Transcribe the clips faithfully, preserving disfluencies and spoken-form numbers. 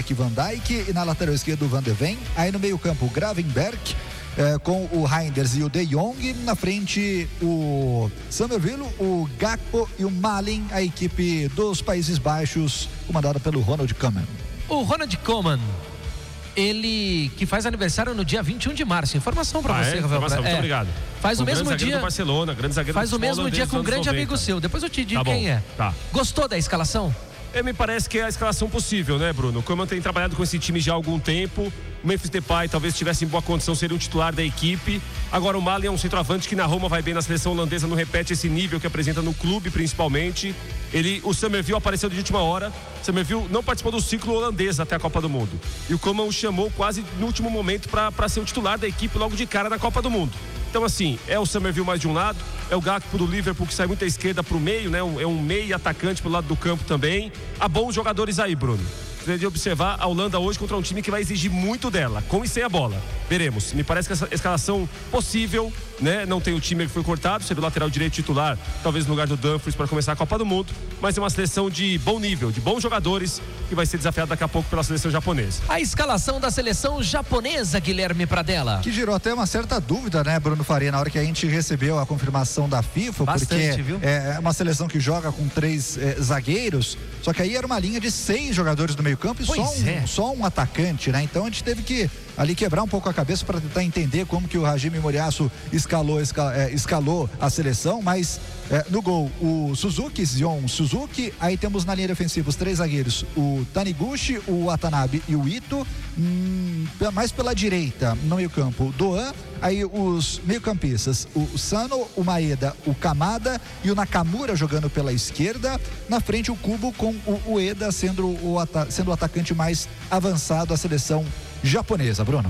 Jack Van Dijk e na lateral esquerda o Van de Ven. Aí no meio campo o Gravenberch, É, com o Reinders e o De Jong. Na frente o Summerville, o Gakpo e o Malin, a equipe dos Países Baixos, comandada pelo Ronald Koeman. O Ronald Koeman, ele que faz aniversário no dia vinte e um de março. Informação pra ah, você, é? Rafael. Muito é. obrigado. Faz um o mesmo dia do Barcelona, grande zagueiro faz do o mesmo dia com um grande noventa. amigo seu. Depois eu te digo tá quem é. Tá. Gostou da escalação? É, me parece que é a escalação possível, né, Bruno? O Koeman tem trabalhado com esse time já há algum tempo. O Memphis Depay talvez estivesse em boa condição, seria um titular da equipe. Agora o Malin é um centroavante que na Roma vai bem na seleção holandesa, não repete esse nível que apresenta no clube principalmente. Ele, o Summerville apareceu de última hora. O Summerville não participou do ciclo holandês até a Copa do Mundo. E o Koeman o chamou quase no último momento para ser o titular da equipe logo de cara na Copa do Mundo. Então, assim, é o Summerville mais de um lado, é o Gakpo do Liverpool que sai muito à esquerda para o meio, né? É um meio atacante pro lado do campo também. Há bons jogadores aí, Bruno. Você de observar a Holanda hoje contra um time que vai exigir muito dela, com e sem a bola. Veremos. Me parece que essa escalação possível, né? Não tem o time que foi cortado, seria o lateral direito titular, talvez no lugar do Dumfries para começar a Copa do Mundo, mas é uma seleção de bom nível, de bons jogadores, que vai ser desafiada daqui a pouco pela seleção japonesa. A escalação da seleção japonesa, Guilherme Pradella. Que gerou até uma certa dúvida, né, Bruno Faria, na hora que a gente recebeu a confirmação da FIFA. Bastante, porque viu? é uma seleção que joga com três é, zagueiros, só que aí era uma linha de seis jogadores do meio campo e só um, é. só um atacante, né? Então a gente teve que ali quebrar um pouco a cabeça para tentar entender como que o Hajime Moriyasu escalou, esca, é, escalou a seleção, mas é, no gol o Suzuki, Zion Suzuki, aí temos na linha defensiva os três zagueiros, o Taniguchi, o Watanabe e o Ito, hum, mais pela direita, no meio campo, o Doan, aí os meio-campistas, o Sano, o Maeda, o Kamada e o Nakamura jogando pela esquerda, na frente o Kubo com o Ueda sendo o, sendo o atacante mais avançado da seleção japonesa, Bruno.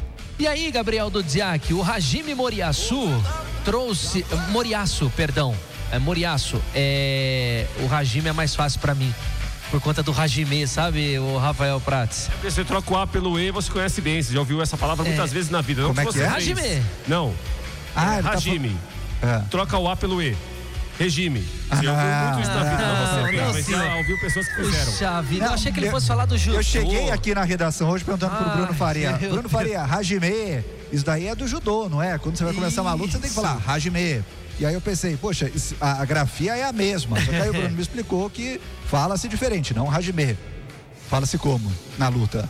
E aí, Gabriel Dudziak, o Hajime Moriyasu trouxe... Moriyasu, perdão. É Moriyasu. É, o Hajime é mais fácil pra mim, por conta do Hajime, sabe, o Rafael Prats? Você troca o A pelo E, você conhece bem, você já ouviu essa palavra muitas é. vezes na vida. Não Como é que você é? Hajime. Não. Ah, é, Hajime. Tá... É. Troca o A pelo E. Regime. Você ah, ouviu muito isso na vida, não você fez, mas já ouviu pessoas que fizeram. Puxa vida, não, eu achei que ele eu, fosse falar do judô. Eu cheguei aqui na redação hoje perguntando ah, pro Bruno Faria. Bruno Deus. Faria, Hajime, isso daí é do judô, não é? Quando você vai começar uma luta, você tem que falar Hajime. E aí eu pensei, poxa, a, a grafia é a mesma. Só que aí o Bruno me explicou que fala-se diferente, não Hajime. Fala-se como na luta?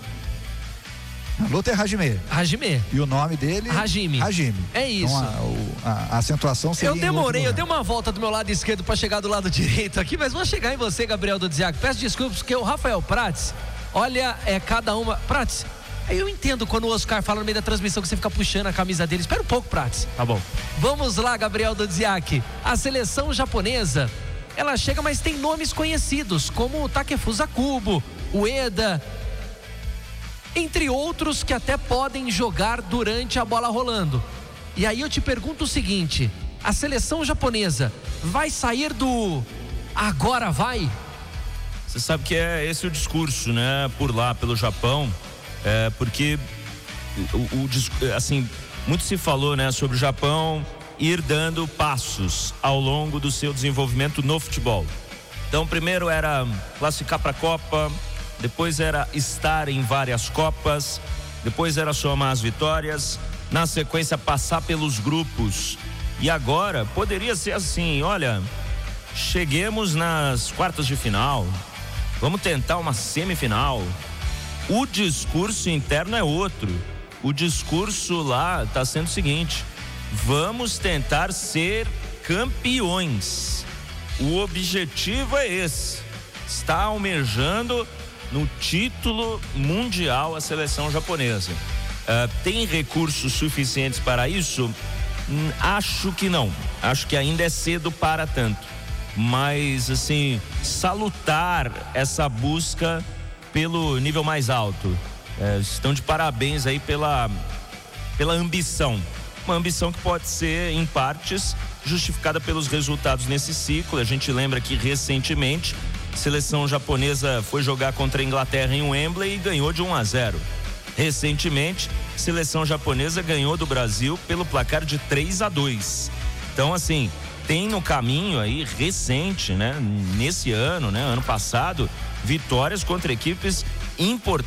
A luta é Hajime. Hajime. E o nome dele? Hajime. Hajime. É isso. Então a, a, a acentuação seria. Eu demorei, eu dei uma volta do meu lado esquerdo para chegar do lado direito aqui, mas vou chegar em você, Gabriel Dudziak. Peço desculpas, porque o Rafael Prats, olha, é cada uma. Prats, eu entendo quando o Oscar fala no meio da transmissão que você fica puxando a camisa dele. Espera um pouco, Prats. Tá bom. Vamos lá, Gabriel Dudziak. A seleção japonesa, ela chega, mas tem nomes conhecidos, como o Takefusa Kubo, o Ueda, entre outros que até podem jogar durante a bola rolando. E aí eu te pergunto o seguinte: a seleção japonesa vai sair do agora vai? Você sabe que é esse o discurso, né? Por lá, pelo Japão, é, porque o, o, assim, muito se falou, né, sobre o Japão ir dando passos ao longo do seu desenvolvimento no futebol. Então, primeiro era classificar para a Copa, depois era estar em várias Copas, depois era somar as vitórias, na sequência passar pelos grupos. E agora poderia ser assim, olha, cheguemos nas quartas de final, vamos tentar uma semifinal. O discurso interno é outro. O discurso lá está sendo o seguinte: vamos tentar ser campeões. O objetivo é esse. Está almejando no título mundial a seleção japonesa. Uh, tem recursos suficientes para isso? Hum, acho que não. Acho que ainda é cedo para tanto. Mas, assim, salutar essa busca pelo nível mais alto. Uh, estão de parabéns aí pela, pela ambição. Uma ambição que pode ser, em partes, justificada pelos resultados nesse ciclo. A gente lembra que, recentemente, a seleção japonesa foi jogar contra a Inglaterra em Wembley e ganhou de um a zero. Recentemente, a seleção japonesa ganhou do Brasil pelo placar de três a dois. Então, assim, tem no caminho aí recente, né, nesse ano, né, ano passado, vitórias contra equipes importantes